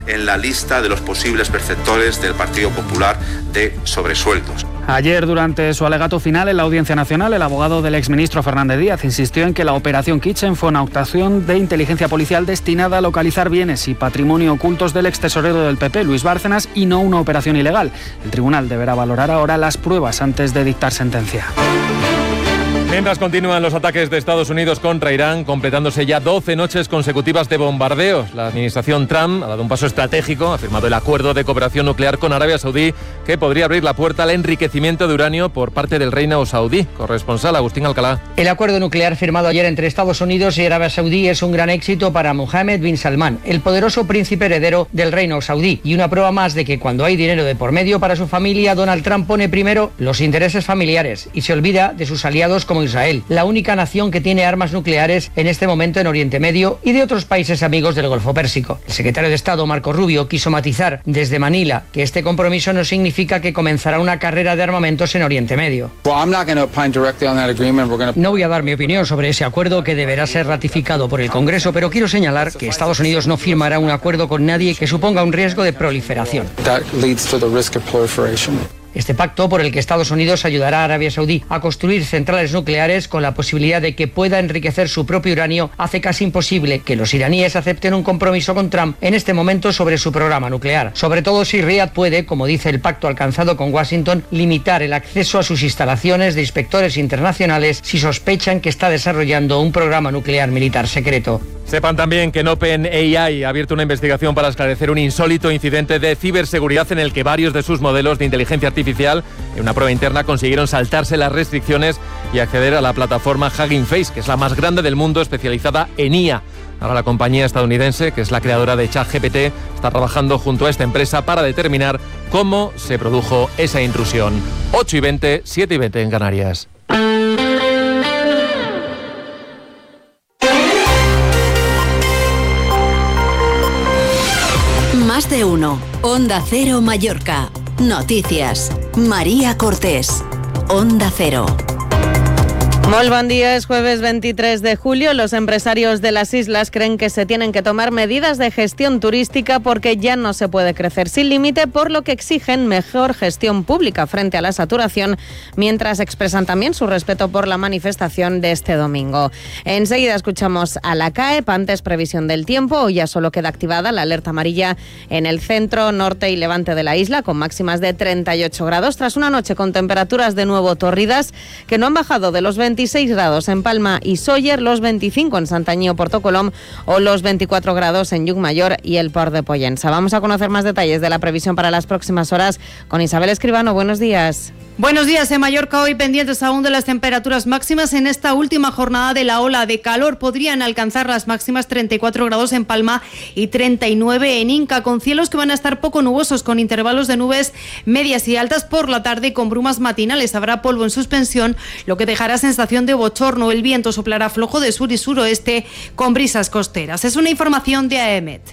en la lista de los posibles perceptores del Partido Popular de sobresueldos. Ayer, durante su alegato final en la Audiencia Nacional, el abogado del exministro Fernández Díaz insistió en que la Operación Kitchen fue una actuación de inteligencia policial destinada a localizar bienes y patrimonio ocultos del extesorero del PP, Luis Bárcenas, y no una operación ilegal. El tribunal deberá valorar ahora las pruebas antes de dictar sentencia. Mientras continúan los ataques de Estados Unidos contra Irán, completándose ya 12 noches consecutivas de bombardeos, la administración Trump ha dado un paso estratégico, ha firmado el acuerdo de cooperación nuclear con Arabia Saudí, que podría abrir la puerta al enriquecimiento de uranio por parte del reino saudí. Corresponsal Agustín Alcalá. El acuerdo nuclear firmado ayer entre Estados Unidos y Arabia Saudí es un gran éxito para Mohammed bin Salman, el poderoso príncipe heredero del reino saudí, y una prueba más de que cuando hay dinero de por medio para su familia, Donald Trump pone primero los intereses familiares y se olvida de sus aliados como Israel, la única nación que tiene armas nucleares en este momento en Oriente Medio, y de otros países amigos del Golfo Pérsico. El secretario de Estado, Marco Rubio, quiso matizar desde Manila que este compromiso no significa que comenzará una carrera de armamentos en Oriente Medio. No voy a dar mi opinión sobre ese acuerdo, que deberá ser ratificado por el Congreso, pero quiero señalar que Estados Unidos no firmará un acuerdo con nadie que suponga un riesgo de proliferación. Este pacto, por el que Estados Unidos ayudará a Arabia Saudí a construir centrales nucleares con la posibilidad de que pueda enriquecer su propio uranio, hace casi imposible que los iraníes acepten un compromiso con Trump en este momento sobre su programa nuclear. Sobre todo si Riad puede, como dice el pacto alcanzado con Washington, limitar el acceso a sus instalaciones de inspectores internacionales si sospechan que está desarrollando un programa nuclear militar secreto. Sepan también que OpenAI ha abierto una investigación para esclarecer un insólito incidente de ciberseguridad en el que varios de sus modelos de inteligencia artificial, en una prueba interna, consiguieron saltarse las restricciones y acceder a la plataforma Hugging Face, que es la más grande del mundo especializada en IA. Ahora la compañía estadounidense, que es la creadora de ChatGPT, está trabajando junto a esta empresa para determinar cómo se produjo esa intrusión. 8:20, 7:20 en Canarias. Más de uno. Onda Cero Mallorca. Noticias. María Cortés. Onda Cero. Molt bon día, es jueves 23 de julio. Los empresarios de las islas creen que se tienen que tomar medidas de gestión turística porque ya no se puede crecer sin límite, por lo que exigen mejor gestión pública frente a la saturación, mientras expresan también su respeto por la manifestación de este domingo. Enseguida escuchamos a la CAEP. Antes, previsión del tiempo. Hoy ya solo queda activada la alerta amarilla en el centro, norte y levante de la isla, con máximas de 38 grados, tras una noche con temperaturas de nuevo tórridas que no han bajado de los 26 grados en Palma y Sóller, los 25 en Santanyí o Porto Colom o los 24 grados en Llucmajor y el Port de Pollença. Vamos a conocer más detalles de la previsión para las próximas horas con Isabel Escribano. Buenos días. Buenos días. En Mallorca hoy pendientes aún de las temperaturas máximas. En esta última jornada de la ola de calor podrían alcanzar las máximas 34 grados en Palma y 39 en Inca, con cielos que van a estar poco nubosos, con intervalos de nubes medias y altas por la tarde, con brumas matinales. Habrá polvo en suspensión, lo que dejará sensación de bochorno. El viento soplará flojo de sur y suroeste con brisas costeras. Es una información de AEMET.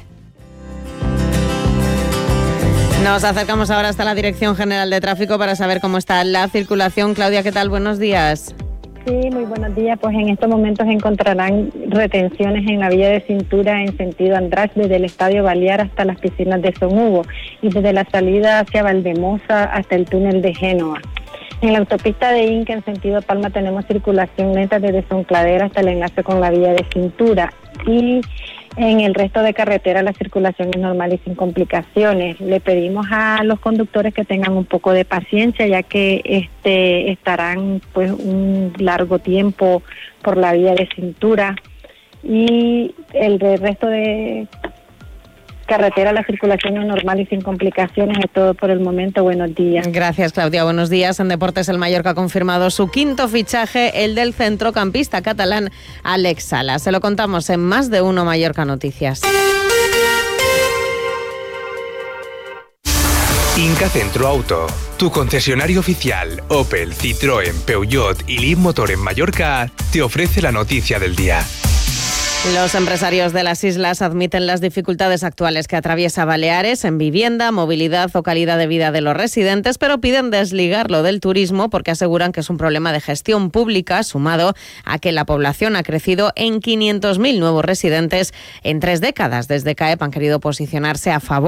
Nos acercamos ahora hasta la Dirección General de Tráfico para saber cómo está la circulación. Claudia, ¿qué tal? Buenos días. Sí, muy buenos días. Pues en estos momentos encontrarán retenciones en la vía de cintura en sentido Andratx, desde el Estadio Balear hasta las piscinas de Son Hugo, y desde la salida hacia Valdemosa hasta el túnel de Génova. En la autopista de Inca en sentido Palma tenemos circulación lenta desde Son Cladera hasta el enlace con la vía de cintura, y en el resto de carretera la circulación es normal y sin complicaciones. Le pedimos a los conductores que tengan un poco de paciencia, ya que estarán pues un largo tiempo por la vía de cintura, y el resto de carretera la circulación es normal y sin complicaciones. Es todo por el momento. Buenos días. Gracias, Claudia. Buenos días. En deportes, el Mallorca ha confirmado su quinto fichaje, el del centrocampista catalán Alex Sala. Se lo contamos en Más de Uno Mallorca Noticias. Inca Centro Auto, tu concesionario oficial Opel, Citroën, Peugeot y Leapmotor en Mallorca, te ofrece la noticia del día. Los empresarios de las islas admiten las dificultades actuales que atraviesa Baleares en vivienda, movilidad o calidad de vida de los residentes, pero piden desligarlo del turismo porque aseguran que es un problema de gestión pública, sumado a que la población ha crecido en 500.000 nuevos residentes en 3 décadas. Desde CAEP han querido posicionarse a favor